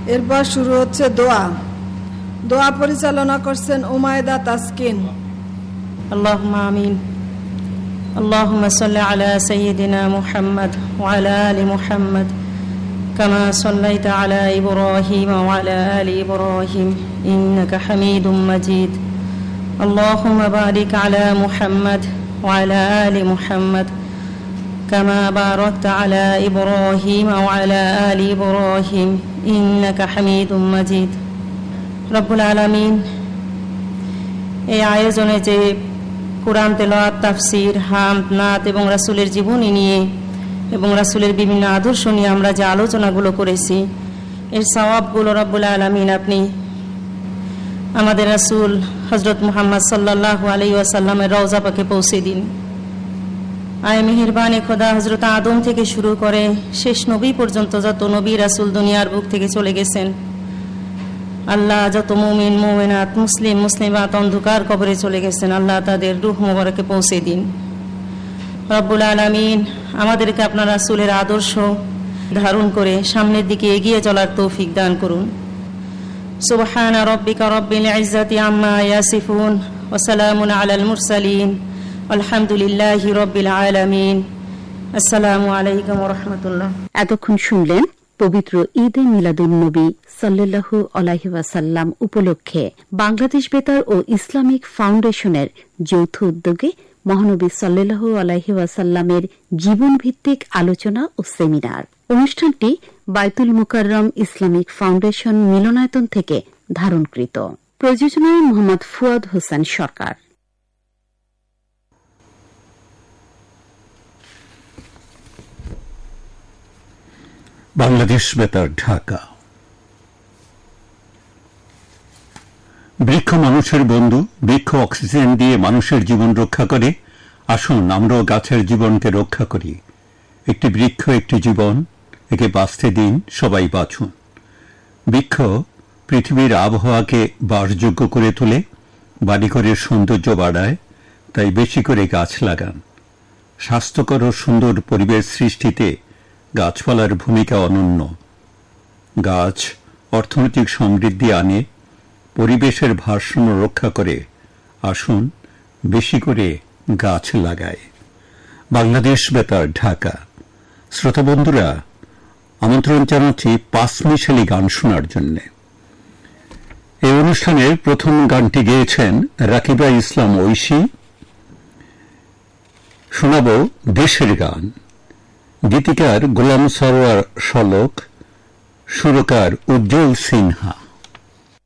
এরপর শুরু হচ্ছে দোয়া। দোয়া পরিচালনা করছেন উমায়দা তাসকিন। আল্লাহুম্মা আমিন। আল্লাহুম্মা সাল্লি আলা সাইয়্যিদিনা মুহাম্মদ ওয়া আলা আলি মুহাম্মদ কামা সাল্লাইতা আলা ইব্রাহিম ওয়া আলা আলি ইব্রাহিম ইন্নাকা হামিদুম মাজিদ। আল্লাহুম্মা বারিক আলা মুহাম্মদ ওয়া আলা আলি মুহাম্মদ কামা বারাকতা আলা ইব্রাহিম ওয়া আলা আলি ইব্রাহিম ইন্নাকা হামিদুম মাজিদ। রব্বুল আলামিন, এই আয়োজনে যে কোরআন তেলাওয়াত, তাফসির, হামদ, নাত এবং রাসূলের জীবনী নিয়ে এবং রাসূলের বিভিন্ন আদর্শ নিয়ে আমরা যে আলোচনাগুলো করেছি, এর সওয়াবগুলো রব্বুল আলামিন আপনি আমাদের রাসূল হযরত মুহাম্মদ সাল্লাল্লাহু আলাইহি ওয়াসাল্লামের রওজা পাকে পৌঁছে দিন। আয় মেহেরবানে খোদা, হযরত আদম থেকে শুরু করে শেষ নবী পর্যন্ত যত নবী রাসূল দুনিয়ার বুক থেকে চলে গেছেন, আল্লাহ যত মুমিন মুমিনাত মুসলিমাত অন্ধকার কবরে চলে গেছেন, আল্লাহ তাদের রূহ মোবারকে পৌঁছে দিন। রব্বুল আলামিন, আমাদেরকে আপনার রাসূলের আদর্শ ধারণ করে সামনের দিকে এগিয়ে চলার তৌফিক দান করুন। সুবহানা রাব্বিকা রাব্বিল ইজ্জাতি আম্মা ইয়াসিফুন ওয়া সালামুন আলাল মুরসালিন আলহামদুলিল্লাহি রাব্বিল আলামিন। আসসালামু আলাইকুম ওয়া রাহমাতুল্লাহ। এতক্ষণ শুনলেন পবিত্র ঈদে মিলাদুন নবী সাল্লাল্লাহু আলাইহি ওয়াসাল্লাম উপলক্ষে বাংলাদেশ বেতার ও ইসলামিক ফাউন্ডেশনের যৌথ উদ্যোগে মহানবী সাল্লাল্লাহু আলাইহি ওয়াসাল্লামের জীবনভিত্তিক আলোচনা ও সেমিনার। অনুষ্ঠানটি বাইতুল মুকাররম ইসলামিক ফাউন্ডেশন মিলনায়তন থেকে ধারণকৃত। প্রযোজনায় মোহাম্মদ ফুয়াদ হোসেন সরকার। বাংলাদেশ বেতার, ঢাকা। বৃক্ষ মানুষের বন্ধু, বৃক্ষ অক্সিজেন দিয়ে মানুষের জীবন রক্ষা করে। আসুন আমরাও গাছের জীবনকে রক্ষা করি। একটি বৃক্ষ একটি জীবন, একে বাঁচতে দিন, সবাই বাঁচুন। বৃক্ষ পৃথিবীর আবহাওয়াকে বাসযোগ্য করে তোলে, বাড়িঘরের সৌন্দর্য বাড়ায়, তাই বেশি করে গাছ লাগান। স্বাস্থ্যকর ও সুন্দর পরিবেশ সৃষ্টিতে গাছপালার ভূমিকা অনন্য। গাছ অর্থনৈতিক সমৃদ্ধি আনে, পরিবেশের ভারসাম্য রক্ষা করে। আসুন বেশি করে গাছ লাগায়। বাংলাদেশ বেতার, ঢাকা। শ্রোতা বন্ধুরা, আমন্ত্রণ জানাচ্ছি পাঁচমিশালি গান শোনার জন্য। এই অনুষ্ঠানের প্রথম গানটি গেয়েছেন রাকিবা ইসলাম ঐশী। শোনাব দেশের গান। গীতিকার গোলাম সরোয়ার শলক, সুরকার উজ্জ্বল সিনহা।